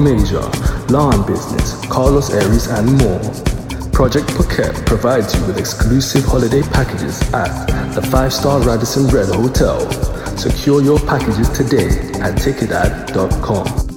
Major, Lawn Business, Carlos Aries and more. Project Phuket provides you with exclusive holiday packages at the 5-star Radisson Red Hotel. Secure your packages today at ticketad.com.